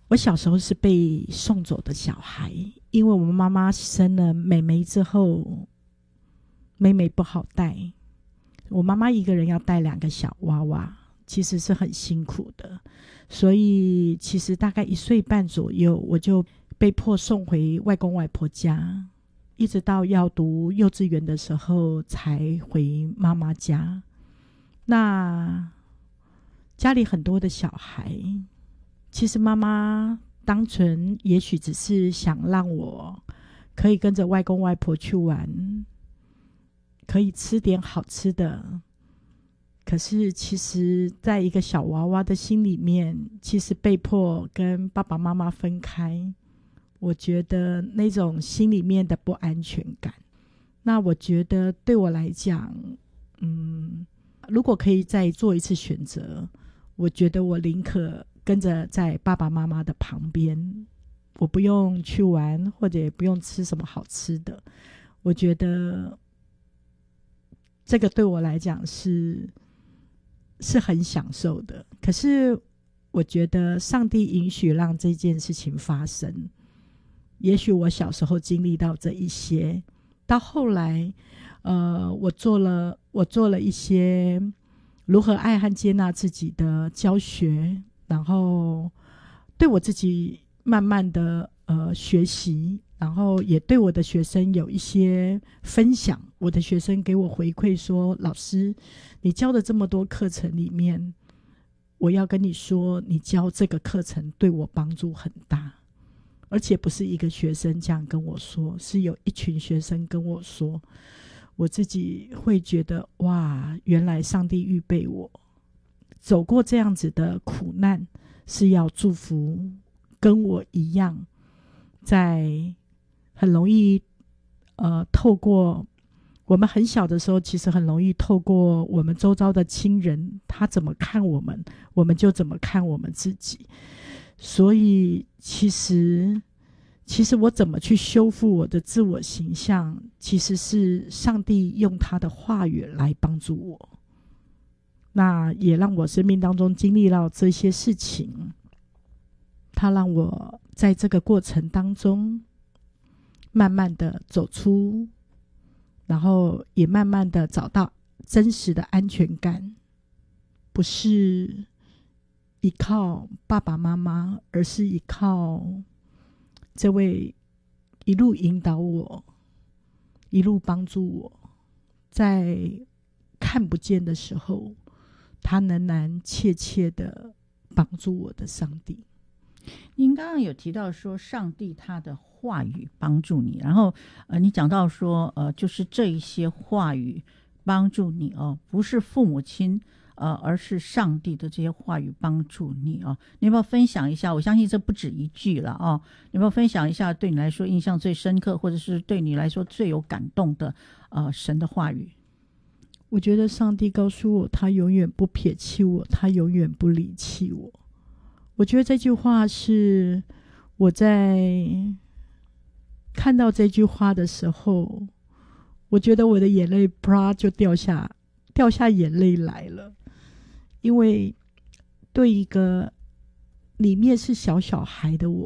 我小时候是被送走的小孩，因为我们妈妈生了妹妹之后，妹妹不好带，我妈妈一个人要带2个小娃娃，其实是很辛苦的，所以其实大概1岁半左右，我就被迫送回外公外婆家，一直到要读幼稚园的时候才回妈妈家。那家里很多的小孩，其实妈妈单纯也许只是想让我可以跟着外公外婆去玩，可以吃点好吃的，可是其实在一个小娃娃的心里面，其实被迫跟爸爸妈妈分开，我觉得那种心里面的不安全感，那我觉得对我来讲，如果可以再做一次选择，我觉得我宁可跟着在爸爸妈妈的旁边，我不用去玩，或者也不用吃什么好吃的，我觉得这个对我来讲是很享受的。可是我觉得上帝允许让这件事情发生，也许我小时候经历到这一些，到后来我做了一些如何爱和接纳自己的教学，然后对我自己慢慢的学习，然后也对我的学生有一些分享。我的学生给我回馈说，老师你教的这么多课程里面，我要跟你说，你教这个课程对我帮助很大，而且不是一个学生这样跟我说，是有一群学生跟我说，我自己会觉得哇，原来上帝预备我走过这样子的苦难，是要祝福跟我一样在很容易透过我们很小的时候，其实很容易透过我们周遭的亲人，他怎么看我们，我们就怎么看我们自己。所以其实我怎么去修复我的自我形象，其实是上帝用他的话语来帮助我，那也让我生命当中经历到这些事情，他让我在这个过程当中慢慢的走出，然后也慢慢的找到真实的安全感，不是依靠爸爸妈妈，而是依靠这位一路引导我，一路帮助我，在看不见的时候，他仍然切切的帮助我的上帝。 您刚刚有提到说上帝他的话语帮助你，然后你讲到说就是这一些话语帮助你哦，不是父母亲而是上帝的这些话语帮助你哦。你要不要分享一下？我相信这不止一句了哦。你要不要分享一下对你来说印象最深刻，或者是对你来说最有感动的神的话语？ 我觉得上帝告诉我，他永远不撇弃我，他永远不离弃我。我觉得这句话是我在看到这句话的时候，我觉得我的眼泪啪就掉下眼泪来了。因为对一个里面是小孩的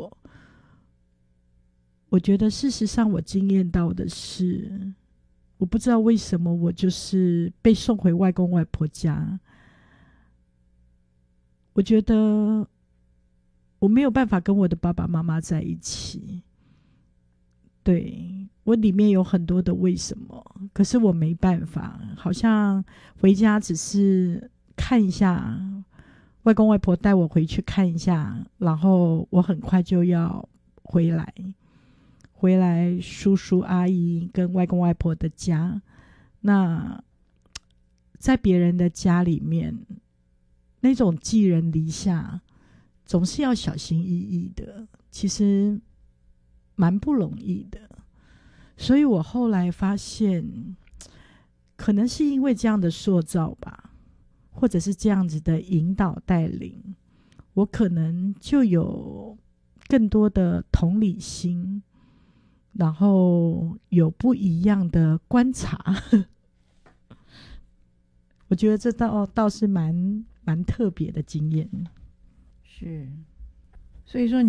我觉得事实上我经验到的是，我不知道为什么我就是被送回外公外婆家，我觉得我没有办法跟我的爸爸妈妈在一起，对，我里面有很多的为什么，可是我没办法，好像回家只是看一下，外公外婆带我回去看一下，然后我很快就要回来叔叔阿姨跟外公外婆的家。那在别人的家里面，那种寄人篱下总是要小心翼翼的，其实蛮不容易的。所以我后来发现，可能是因为这样的塑造吧，或者是这样子的引导带领，我可能就有更多的同理心，然后有不一样的观察。我觉得这倒是蛮特别的经验。 是，所以说